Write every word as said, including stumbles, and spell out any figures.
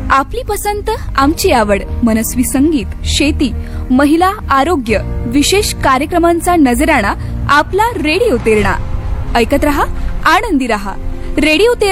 आपली पसंत आमची आवड, मनस्वी संगीत, शेती, महिला, आरोग्य, विशेष कार्यक्रमांचा नजराणा आपला रेडिओ तेरणा. ऐकत रहा, आनंदी रहा. रेडिओ तेरणा